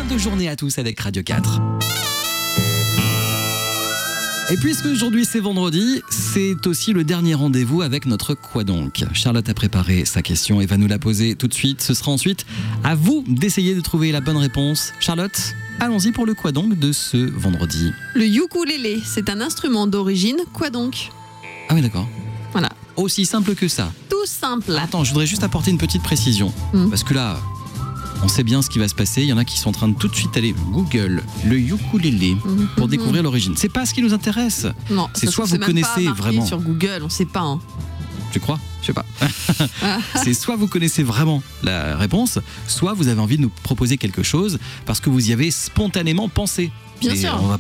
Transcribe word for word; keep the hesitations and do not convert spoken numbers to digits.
de journée à tous avec Radio quatre. Et puisque aujourd'hui c'est vendredi, c'est aussi le dernier rendez-vous avec notre Quoi donc. Charlotte a préparé sa question et va nous la poser tout de suite. Ce sera ensuite à vous d'essayer de trouver la bonne réponse. Charlotte, allons-y pour le Quoi donc de ce vendredi. Le ukulélé, c'est un instrument d'origine quoi donc? Ah oui, d'accord. Voilà. Aussi simple que ça. Tout simple. Attends, je voudrais juste apporter une petite précision. Mm. Parce que là, on sait bien ce qui va se passer. Il y en a qui sont en train de tout de suite aller Google le ukulélé Mm-hmm. pour découvrir l'origine. C'est pas ce qui nous intéresse. Non, C'est ça, soit c'est vous même connaissez pas marqué vraiment. sur Google, on sait pas. Hein. Tu crois? Je sais pas. C'est soit vous connaissez vraiment la réponse, soit vous avez envie de nous proposer quelque chose parce que vous y avez spontanément pensé. Bien Et sûr. on va